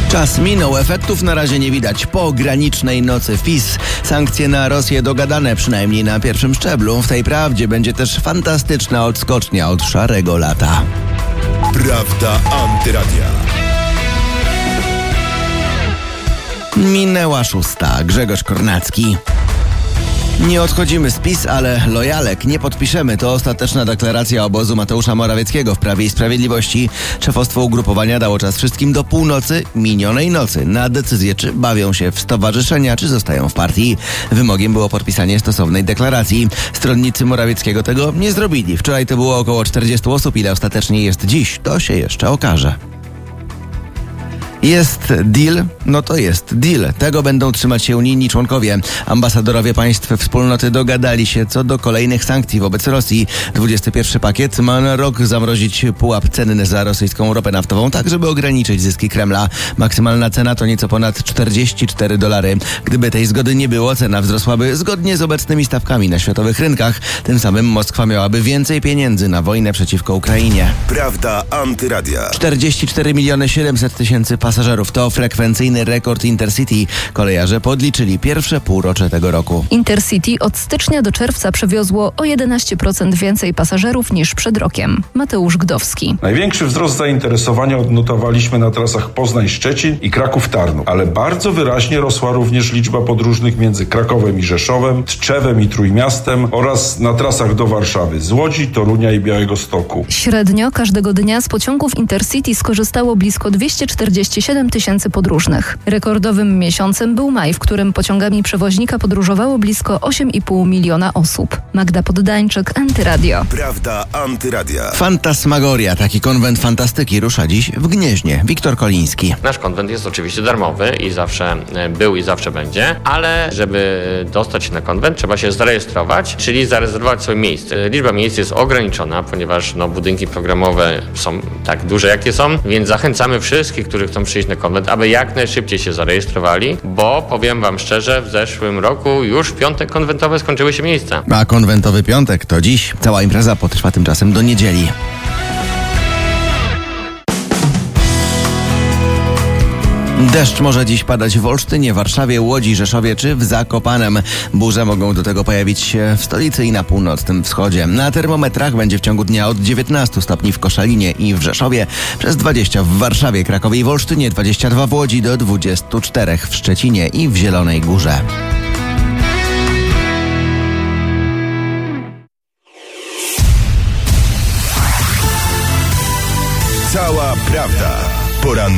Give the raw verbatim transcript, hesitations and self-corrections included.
Czas minął, efektów na razie nie widać. Po granicznej nocy wpis. Sankcje na Rosję dogadane, przynajmniej na pierwszym szczeblu. W tej prawdzie będzie też fantastyczna odskocznia od szarego lata. Prawda Antyradia. Minęła szósta. Grzegorz Kornacki. Nie odchodzimy z PiS, ale lojalek nie podpiszemy. To ostateczna deklaracja obozu Mateusza Morawieckiego w Prawie i Sprawiedliwości. Szefostwo ugrupowania dało czas wszystkim do północy minionej nocy na decyzję, czy bawią się w stowarzyszenia, czy zostają w partii. Wymogiem było podpisanie stosownej deklaracji. Stronnicy Morawieckiego tego nie zrobili. Wczoraj to było około czterdziestu osób. Ile ostatecznie jest dziś, to się jeszcze okaże. Jest deal? No to jest deal. Tego będą trzymać się unijni członkowie. Ambasadorowie państw wspólnoty dogadali się co do kolejnych sankcji wobec Rosji. dwudziesty pierwszy pakiet ma na rok zamrozić pułap ceny za rosyjską ropę naftową, tak żeby ograniczyć zyski Kremla. Maksymalna cena to nieco ponad czterdzieści cztery dolary. Gdyby tej zgody nie było, cena wzrosłaby zgodnie z obecnymi stawkami na światowych rynkach. Tym samym Moskwa miałaby więcej pieniędzy na wojnę przeciwko Ukrainie. Prawda Antyradia. czterdzieści cztery miliony siedemset tysięcy pasażerów to frekwencyjny rekord Intercity. Kolejarze podliczyli pierwsze półrocze tego roku. Intercity od stycznia do czerwca przewiozło o jedenaście procent więcej pasażerów niż przed rokiem. Mateusz Gdowski. Największy wzrost zainteresowania odnotowaliśmy na trasach Poznań-Szczecin i Kraków-Tarnów, ale bardzo wyraźnie rosła również liczba podróżnych między Krakowem i Rzeszowem, Tczewem i Trójmiastem oraz na trasach do Warszawy z Łodzi, Torunia i Białegostoku. Średnio każdego dnia z pociągów Intercity skorzystało blisko dwieście czterdzieści siedem tysięcy podróżnych. Rekordowym miesiącem był maj, w którym pociągami przewoźnika podróżowało blisko osiem i pół miliona osób. Magda Poddańczyk, Antyradio. Prawda Antyradia. Fantasmagoria, taki konwent fantastyki rusza dziś w Gnieźnie. Wiktor Koliński. Nasz konwent jest oczywiście darmowy i zawsze był i zawsze będzie, ale żeby dostać się na konwent, trzeba się zarejestrować, czyli zarezerwować sobie miejsce. Liczba miejsc jest ograniczona, ponieważ no, budynki programowe są tak duże, jakie są, więc zachęcamy wszystkich, którzy chcą przyjść na konwent, aby jak najszybciej się zarejestrowali, bo powiem wam szczerze, w zeszłym roku już w piątek konwentowe skończyły się miejsca. A konwentowy piątek to dziś. Cała impreza potrwa tymczasem do niedzieli. Deszcz może dziś padać w Olsztynie, Warszawie, Łodzi, Rzeszowie czy w Zakopanem. Burze mogą do tego pojawić się w stolicy i na północnym wschodzie. Na termometrach będzie w ciągu dnia od dziewiętnastu stopni w Koszalinie i w Rzeszowie, przez dwadzieścia w Warszawie, Krakowie i w Olsztynie, dwadzieścia dwa w Łodzi, do dwudziestu czterech w Szczecinie i w Zielonej Górze. Cała prawda. Poranny